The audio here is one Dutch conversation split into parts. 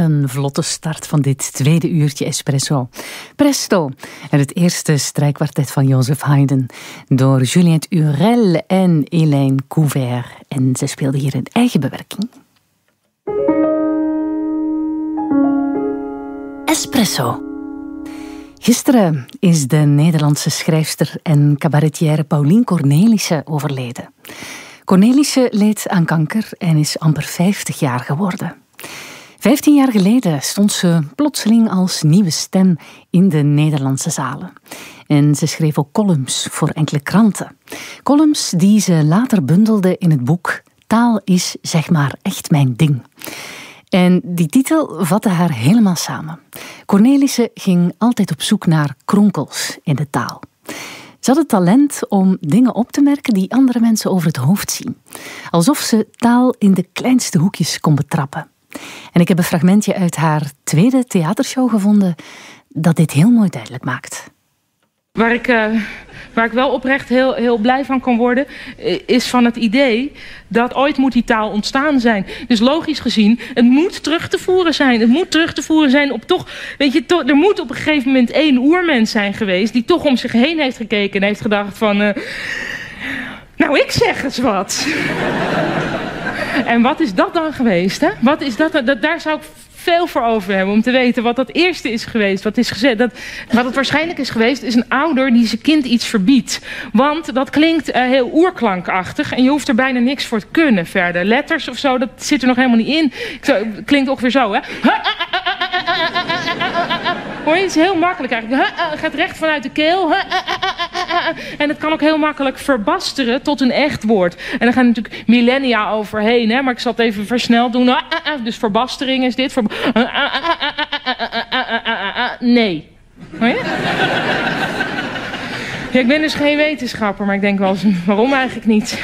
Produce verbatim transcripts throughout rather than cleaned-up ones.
een vlotte start van dit tweede uurtje Espresso. Presto, en het eerste strijkkwartet van Joseph Haydn door Juliette Urel en Hélène Couvert. En ze speelde hier in eigen bewerking. Espresso. Gisteren is de Nederlandse schrijfster en cabaretière Paulien Cornelissen overleden. Cornelissen leed aan kanker en is amper vijftig jaar geworden. Vijftien jaar geleden stond ze plotseling als nieuwe stem in de Nederlandse zalen. En ze schreef ook columns voor enkele kranten. Columns die ze later bundelde in het boek Taal is zeg maar echt mijn ding. En die titel vatte haar helemaal samen. Cornelissen ging altijd op zoek naar kronkels in de taal. Ze had het talent om dingen op te merken die andere mensen over het hoofd zien. Alsof ze taal in de kleinste hoekjes kon betrappen. En ik heb een fragmentje uit haar tweede theatershow gevonden dat dit heel mooi duidelijk maakt. Waar ik, uh, waar ik wel oprecht heel, heel blij van kan worden, is van het idee dat ooit moet die taal ontstaan zijn. Dus logisch gezien, het moet terug te voeren zijn. Het moet terug te voeren zijn op toch, weet je, to, er moet op een gegeven moment één oermens zijn geweest die toch om zich heen heeft gekeken en heeft gedacht van, uh, nou ik zeg eens wat. En wat is dat dan geweest, hè? Wat is dat, dat? Daar zou ik veel voor over hebben om te weten wat dat eerste is geweest. Wat, is gezegd, dat, wat het waarschijnlijk is geweest, is een ouder die zijn kind iets verbiedt. Want dat klinkt uh, heel oerklankachtig en je hoeft er bijna niks voor te kunnen verder. Letters of zo, dat zit er nog helemaal niet in. Het klinkt ongeveer zo, hè? Hoor je, het is heel makkelijk eigenlijk. Het gaat recht vanuit de keel. En het kan ook heel makkelijk verbasteren tot een echt woord. En dan gaan natuurlijk millennia overheen, hè? Maar ik zal het even versneld doen. Dus verbastering is dit. Verb- nee. Hoor je? Ja, ik ben dus geen wetenschapper, maar ik denk wel eens, waarom eigenlijk niet?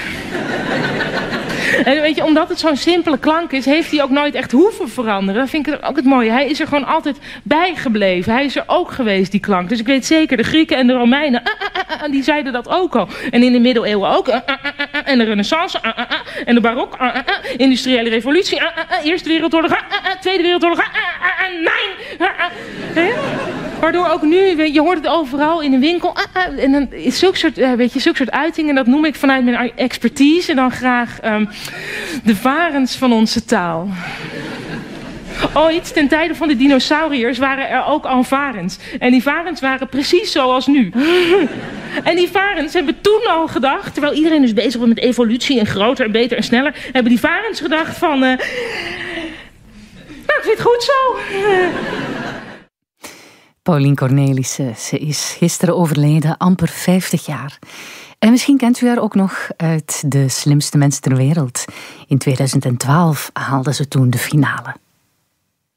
En weet je, omdat het zo'n simpele klank is, heeft hij ook nooit echt hoeven veranderen. Dat vind ik ook het mooie. Hij is er gewoon altijd bijgebleven. Hij is er ook geweest, die klank. Dus ik weet zeker, de Grieken en de Romeinen, die zeiden dat ook al. En in de middeleeuwen ook. En de Renaissance. En de barok. Industriële revolutie. Eerste Wereldoorlog. Tweede Wereldoorlog. Mijn. Waardoor ook nu, je hoort het overal in de winkel. En dan is zulke soort, weet je, zulke soort uitingen, dat noem ik vanuit mijn expertise. En dan graag um, de varens van onze taal. Ooit, ten tijde van de dinosauriërs, waren er ook al varens. En die varens waren precies zoals nu. En die varens hebben toen al gedacht, terwijl iedereen dus bezig was met evolutie en groter en beter en sneller, hebben die varens gedacht van, uh, nou, ik vind het goed zo. Paulien Cornelissen, ze is gisteren overleden, amper vijftig jaar. En misschien kent u haar ook nog uit De Slimste Mens ter Wereld. In tweeduizend twaalf haalde ze toen de finale.